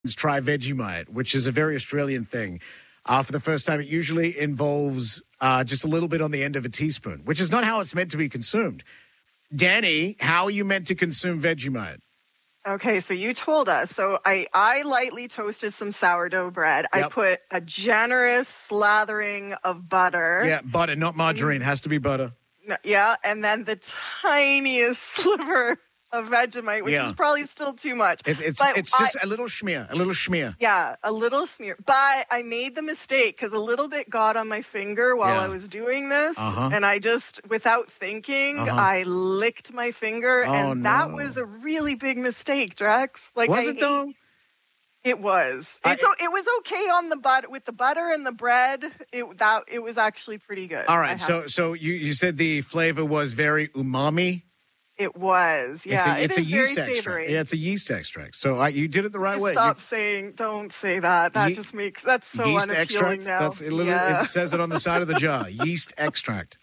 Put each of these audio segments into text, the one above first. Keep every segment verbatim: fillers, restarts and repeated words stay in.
try Vegemite, which is a very Australian thing. Uh, for the first time, it usually involves uh, just a little bit on the end of a teaspoon, which is not how it's meant to be consumed. Danny, how are you meant to consume Vegemite? Okay, so you told us. So I, I lightly toasted some sourdough bread. Yep. I put a generous slathering of butter. Yeah, butter, not margarine. Has to be butter. No, yeah, and then the tiniest sliver of Vegemite, which yeah. is probably still too much. It's it's, it's just I, a little schmear, a little schmear. Yeah, a little smear. But I made the mistake because a little bit got on my finger while yeah. I was doing this. Uh-huh. And I just, without thinking, uh-huh. I licked my finger. Oh, and no. that was a really big mistake, Drex. Like, was I it, though? It was. I, it's, it was okay on the but with the butter and the bread. It that it was actually pretty good. All right. So so you, you said the flavor was very umami. It was. Yeah. It's a, it's it a is yeast very extract. savory. Yeah, it's a yeast extract. So I, you did it the right way. Stop you, saying. Don't say that. That Ye- just makes that's so yeast unappealing extract. now. That's a little. Yeah. It says it on the side of the jar. Yeast extract.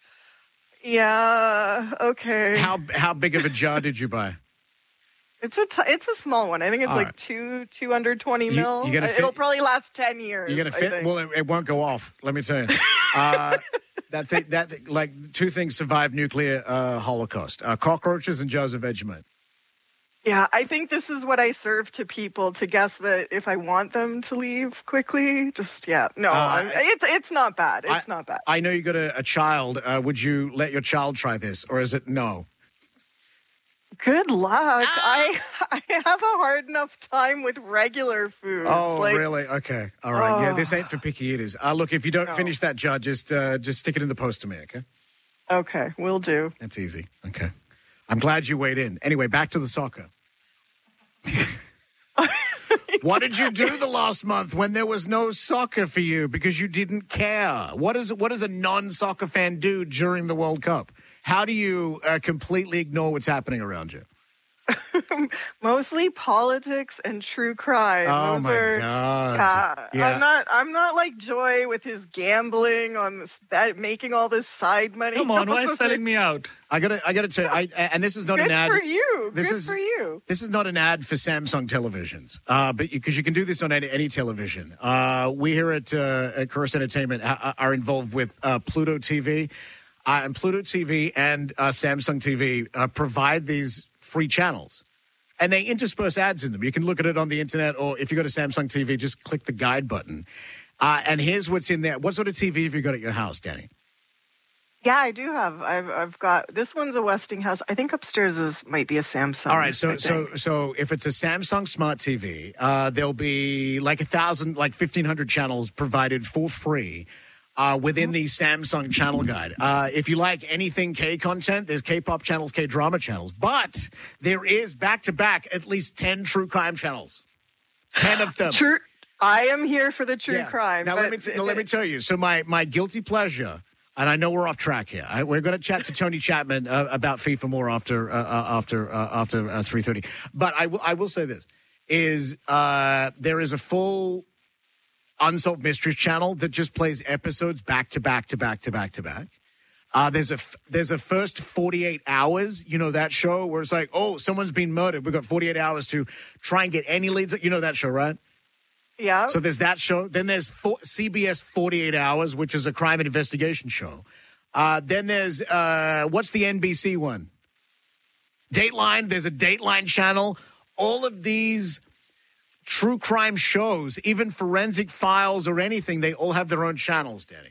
Yeah. Okay. How how big of a jar did you buy? It's a t- it's a small one. I think it's All like right. two two hundred twenty mil. You, you fit, It'll probably last ten years. You're gonna fit. Well, it, it won't go off. Let me tell you. Uh, that thing, that like two things survived nuclear uh, holocaust: uh, cockroaches and jars of Vegemite. Yeah, I think this is what I serve to people to guess that if I want them to leave quickly. Just yeah, no, uh, it's it's not bad. It's I, not bad. I know you got a, a child. Uh, would you let your child try this, or is it no? Good luck. Ah! I I have a hard enough time with regular food. Oh, like, really? Okay. All right. Oh. Yeah, this ain't for picky eaters. Uh, look, if you don't No. finish that jar, just uh, just stick it in the post to me, okay? Okay, will do. That's easy. Okay. I'm glad you weighed in. Anyway, back to the soccer. What did you do the last month when there was no soccer for you because you didn't care? What is what does a non-soccer fan do during the World Cup? How do you uh, completely ignore what's happening around you? Mostly politics and true crime. Oh Those my are, God! Uh, Yeah. I'm not. I'm not like Joy with his gambling on this, that, making all this side money. Come on, why is selling me out? I gotta, I gotta tell you, I, and this is not Good an ad for you. This Good is, for you. This is not an ad for Samsung televisions, uh, but because you can do this on any, any television. Uh, we here at, uh, at Chorus Entertainment ha- are involved with uh, Pluto T V, uh, and Pluto T V and uh, Samsung T V uh, provide these free channels. And they intersperse ads in them. You can look at it on the internet, or if you go to Samsung T V, just click the guide button. Uh, and here's what's in there. What sort of T V have you got at your house, Danny? Yeah, I do have. I've I've got this one's a Westinghouse. I think upstairs is might be a Samsung. All right, so I so think. so if it's a Samsung Smart T V, uh, there'll be like a thousand, like fifteen hundred channels provided for free. Uh, within the Samsung channel guide. Uh, if you like anything K content, there's K-pop channels, K-drama channels. But there is, back-to-back, at least ten true crime channels. ten of them. True. I am here for the true Yeah. crime. Now, but let me, t- now let me tell you. So my, my guilty pleasure, and I know we're off track here. I, we're going to chat to Tony Chapman uh, about FIFA more after uh, uh, after uh, after uh, three thirty. But I will I will say this, is uh, there is a full Unsolved Mysteries channel that just plays episodes back to back to back to back to back. Uh, there's a f- there's a first forty-eight hours, you know, that show where it's like, oh, someone's been murdered. We've got forty-eight hours to try and get any leads. You know that show, right? Yeah. So there's that show. Then there's for- C B S forty-eight hours, which is a crime and investigation show. Uh, then there's, uh, what's the N B C one? Dateline. There's a Dateline channel. All of these true crime shows, even Forensic Files or anything, they all have their own channels, Danny.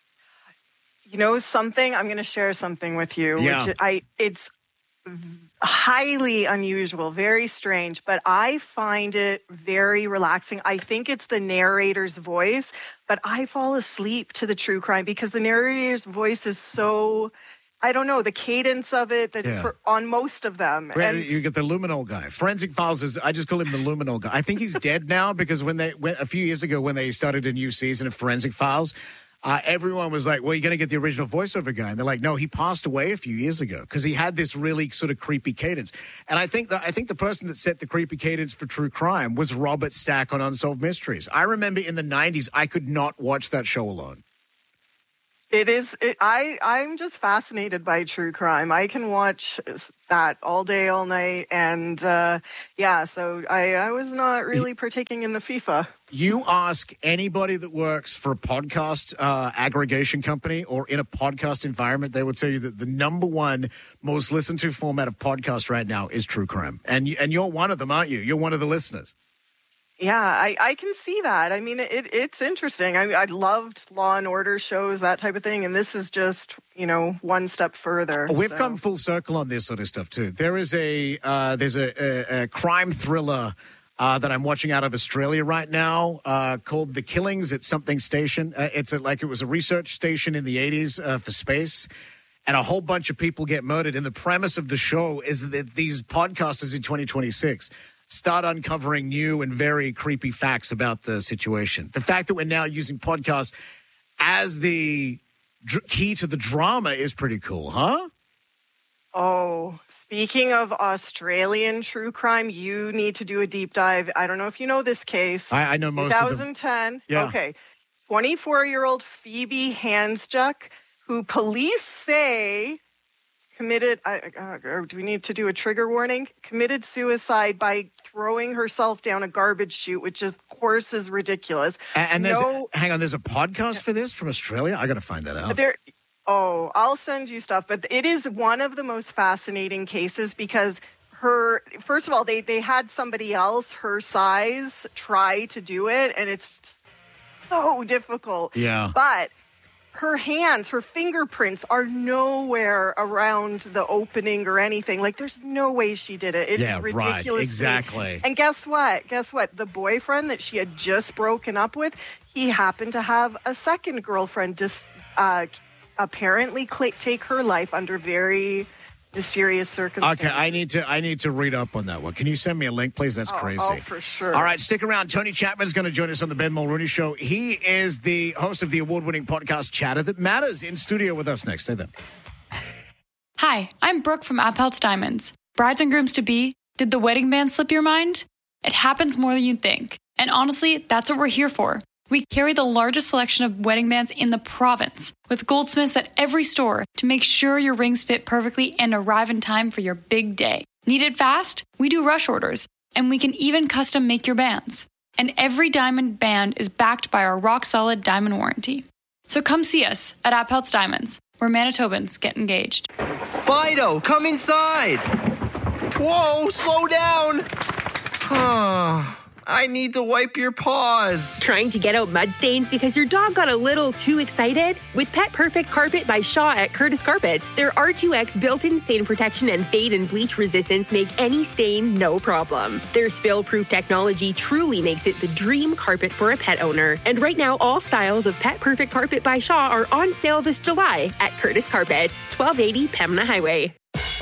You know something? I'm going to share something with you. Yeah. Which I it's highly unusual, very strange, but I find it very relaxing. I think it's the narrator's voice, but I fall asleep to the true crime because the narrator's voice is so, I don't know, the cadence of it that Yeah. for, on most of them. Great, And you get the luminol guy. Forensic Files is, I just call him the luminol guy. I think he's dead now because when they, when, a few years ago when they started a new season of Forensic Files, Uh, everyone was like, well, you're going to get the original voiceover guy. And they're like, no, he passed away a few years ago because he had this really sort of creepy cadence. And I think that I think the person that set the creepy cadence for true crime was Robert Stack on Unsolved Mysteries. I remember in the nineties, I could not watch that show alone. It is. It, I, I'm just fascinated by true crime. I can watch that all day, all night. And uh, yeah, so I, I was not really partaking in the FIFA. You ask anybody that works for a podcast uh, aggregation company or in a podcast environment, they will tell you that the number one most listened to format of podcast right now is true crime. And, you, and you're one of them, aren't you? You're one of the listeners. Yeah, I, I can see that. I mean, it, it's interesting. I, I loved Law and Order shows, that type of thing, and this is just, you know, one step further. We've so. come full circle on this sort of stuff too. There is a uh, there's a, a, a crime thriller uh, that I'm watching out of Australia right now uh, called The Killings at something station. Uh, it's a, like it was a research station in the eighties uh, for space. And a whole bunch of people get murdered. And the premise of the show is that these podcasters in twenty twenty-six start uncovering new and very creepy facts about the situation. The fact that we're now using podcasts as the dr- key to the drama is pretty cool, huh? Oh, speaking of Australian true crime, you need to do a deep dive. I don't know if you know this case. I, I know most of them. twenty ten. Yeah. Okay. twenty-four-year-old Phoebe Hansjuk, who police say committed, uh, uh, do we need to do a trigger warning? Committed suicide by throwing herself down a garbage chute, which of course is ridiculous. And, and there's, no, hang on, there's a podcast for this from Australia? I got to find that out. There, oh, I'll send you stuff. But it is one of the most fascinating cases because her, first of all, they, they had somebody else her size try to do it, and it's so difficult. Yeah. But her hands, her fingerprints are nowhere around the opening or anything. Like, there's no way she did it. It's yeah, ridiculous. Right, exactly. And guess what? Guess what? The boyfriend that she had just broken up with, he happened to have a second girlfriend dis- uh, apparently cl- take her life under very mysterious circumstances. Okay, I need to I need to read up on that one. Can you send me a link, please? That's oh, crazy. Oh, for sure. All right, stick around. Tony Chapman is going to join us on the Ben Mulrooney Show. He is the host of the award-winning podcast Chatter That Matters, in studio with us next. Stay there. Hi, I'm Brooke from Appelt's Diamonds. Brides and grooms-to-be, did the wedding band slip your mind? It happens more than you'd think. And honestly, that's what we're here for. We carry the largest selection of wedding bands in the province, with goldsmiths at every store to make sure your rings fit perfectly and arrive in time for your big day. Need it fast? We do rush orders, and we can even custom make your bands. And every diamond band is backed by our rock-solid diamond warranty. So come see us at Appelt's Diamonds, where Manitobans get engaged. Fido, come inside! Whoa, slow down! Huh. I need to wipe your paws. Trying to get out mud stains because your dog got a little too excited? With Pet Perfect Carpet by Shaw at Curtis Carpets, their R two X built-in stain protection and fade and bleach resistance make any stain no problem. Their spill-proof technology truly makes it the dream carpet for a pet owner. And right now, all styles of Pet Perfect Carpet by Shaw are on sale this July at Curtis Carpets, twelve eighty Pembina Highway.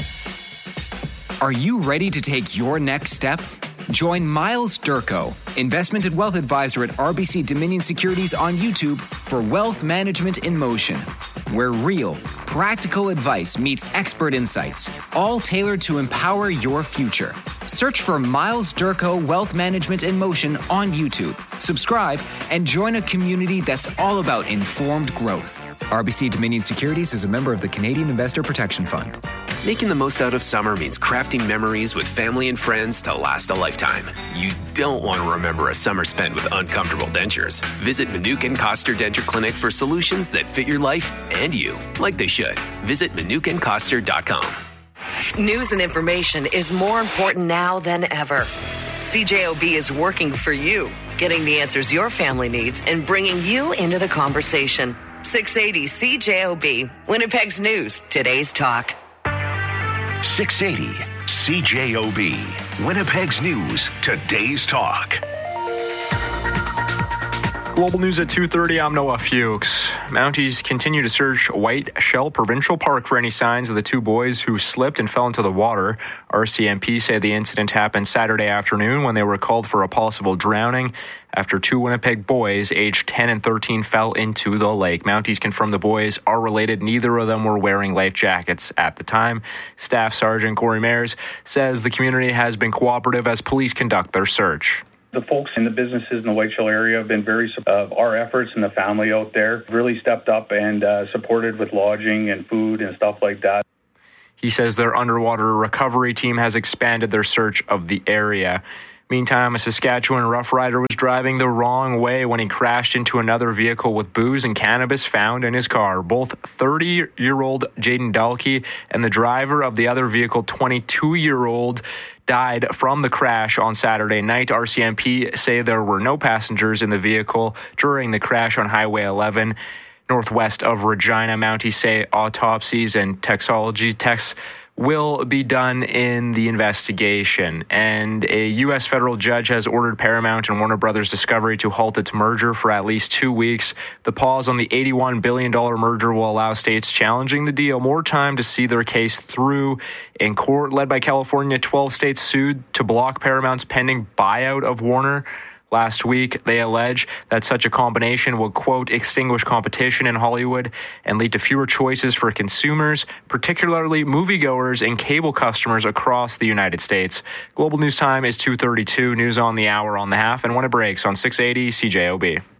Are you ready to take your next step? Join Miles Durko, investment and wealth advisor at R B C Dominion Securities on YouTube for Wealth Management in Motion, where real, practical advice meets expert insights, all tailored to empower your future. Search for Miles Durko Wealth Management in Motion on YouTube. Subscribe and join a community that's all about informed growth. R B C Dominion Securities is a member of the Canadian Investor Protection Fund. Making the most out of summer means crafting memories with family and friends to last a lifetime. You don't want to remember a summer spent with uncomfortable dentures. Visit Manuka and Koster Denture Clinic for solutions that fit your life and you, like they should. Visit manuka and koster dot com. News and information is more important now than ever. C J O B is working for you, getting the answers your family needs and bringing you into the conversation. six eighty C J O B, Winnipeg's News, today's talk. six eighty C J O B, Winnipeg's News, today's talk. Global News at two thirty, I'm Noah Fuchs. Mounties continue to search White Shell Provincial Park for any signs of the two boys who slipped and fell into the water. R C M P say the incident happened Saturday afternoon when they were called for a possible drowning after two Winnipeg boys aged ten and thirteen fell into the lake. Mounties confirm the boys are related. Neither of them were wearing life jackets at the time. Staff Sergeant Corey Mayers says the community has been cooperative as police conduct their search. The folks in the businesses in the Whiteshell area have been very supportive of our efforts, and the family out there really stepped up and uh, supported with lodging and food and stuff like that. He says their underwater recovery team has expanded their search of the area. Meantime, a Saskatchewan Rough Rider was driving the wrong way when he crashed into another vehicle with booze and cannabis found in his car. Both thirty-year-old Jaden Dalkey and the driver of the other vehicle, twenty-two-year-old, died from the crash on Saturday night. R C M P say there were no passengers in the vehicle during the crash on Highway eleven. Northwest of Regina. Mounties say autopsies and toxicology tests will be done in the investigation. And a U S federal judge has ordered Paramount and Warner Brothers Discovery to halt its merger for at least two weeks. The pause on the eighty-one billion dollars merger will allow states challenging the deal more time to see their case through in court. Led by California, twelve states sued to block Paramount's pending buyout of Warner. Last week, they allege that such a combination would, quote, extinguish competition in Hollywood and lead to fewer choices for consumers, particularly moviegoers and cable customers across the United States. Global News Time is two thirty-two. News on the hour on the half, and when it breaks on six eighty C J O B.